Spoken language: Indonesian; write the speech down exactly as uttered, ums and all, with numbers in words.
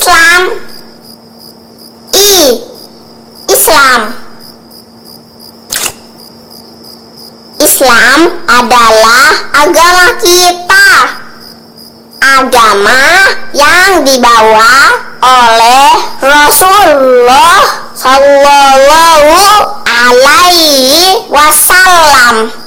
Islam? I. Islam. Islam adalah agama kita, agama yang dibawa oleh Rasulullah Shallallahu Alaihi Wasallam.